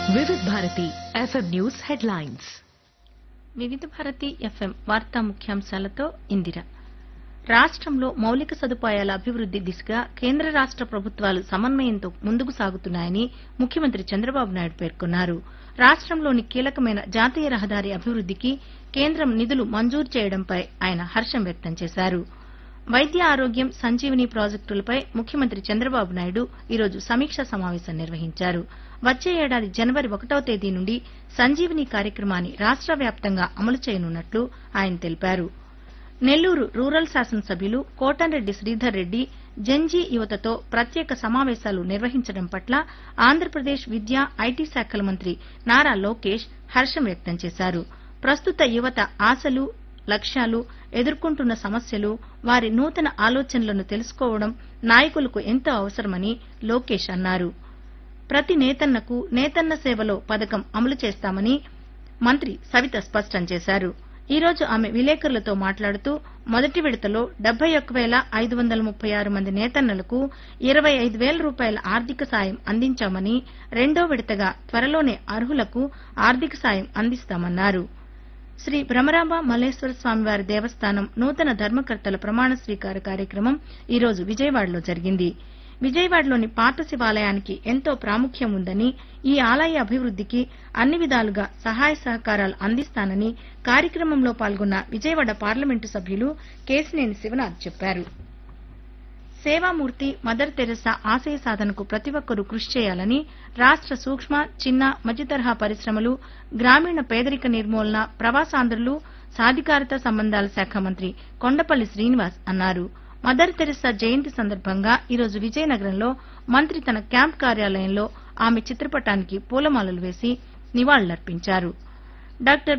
వివిధ Bharati FM news headlines. వివిధ Bharati FM వార్తా ముఖ్యాంశాలతో ఇందిర. రాష్ట్రంలో మౌలిక సదుపాయాల అభివృద్ది దిశగా కేంద్ర రాష్ట్ర ప్రభుత్వాలు సమన్వయంతో ముందుకు సాగుతున్నాయని ముఖ్యమంత్రి చంద్రబాబు నాయుడు పేర్కొన్నారు. రాష్ట్రంలోని కీలకమైన జాతీయ రహదారి అభివృద్దికి కేంద్రం నిధులు మంజూరు చేయడంపై ఆయన హర్షం వ్యక్తం చేశారు. వైద్య ఆరోగ్యం సంజీవని ప్రాజెక్టులపై ముఖ్యమంత్రి చంద్రబాబు నాయుడు ఈరోజు సమీక్షా సమావేశం నిర్వహించారు. వచ్చే ఏడాది జనవరి 1వ తేదీ నుండి సంజీవని కార్యక్రమాన్ని రాష్ట్ర వ్యాప్తంగా అమలు చేయనున్నట్లు ఆయన తెలిపారు. నెల్లూరు రూరల్ శాసనసభ్యులు కోటంరెడ్డి శ్రీధర్ రెడ్డి జంజీ యువతతో ప్రత్యేక సమావేశాలు నిర్వహించడం పట్ల ఆంధ్రప్రదేశ్ విద్యా ఐటీ శాఖల మంత్రి నారా లోకేష్ హర్షం వ్యక్తం చేశారు. ప్రస్తుత యువత ఆశలు, లక్ష్యాలు, ఎదుర్కొంటున్న సమస్యలు, వారి నూతన ఆలోచనలను తెలుసుకోవడం నాయకులకు ఎంతో అవసరమని లోకేష్ అన్నారు. ప్రతి నేతన్నకు నేతన్న సేవలో పథకం అమలు చేస్తామని మంత్రి సవిత స్పష్టం చేశారు. ఈ రోజు ఆమె విలేకరులతో మాట్లాడుతూ మొదటి విడతలో 71,536 మంది నేతన్నలకు 25,000 రూపాయల ఆర్థిక సాయం అందించామని, రెండో విడతగా త్వరలోనే అర్హులకు ఆర్థిక సాయం అందిస్తామన్నారు. శ్రీ భ్రమరాంబ మల్లేశ్వర స్వామివారి దేవస్థానం నూతన ధర్మకర్తల ప్రమాణ స్వీకార కార్యక్రమం ఈ రోజు విజయవాడలో జరిగింది. విజయవాడలోని పాత శివాలయానికి ఎంతో ప్రాముఖ్యం ఉందని, ఈ ఆలయ అభివృద్దికి అన్ని విధాలుగా సహాయ సహకారాలు అందిస్తానని కార్యక్రమంలో పాల్గొన్న విజయవాడ పార్లమెంటు సభ్యులు కేశినేని శివనాథ్ చెప్పారు. సేవామూర్తి మదర్ తెరెసా ఆశయ సాధనకు ప్రతి ఒక్కరూ కృషి చేయాలని రాష్ట్ర సూక్ష్మ, చిన్న, మధ్యతరహా పరిశ్రమలు, గ్రామీణ పేదరిక నిర్మూలన, ప్రవాసాంధ్రులు, సాధికారత సంబంధాల శాఖ మంత్రి కొండపల్లి శ్రీనివాస్ అన్నారు. మదర్ తెరెసా జయంతి సందర్భంగా ఈరోజు విజయనగరంలో మంత్రి తన క్యాంప్ కార్యాలయంలో ఆమె చిత్రపటానికి పూలమాలలు వేసి నివాళులర్పించారు. డాక్టర్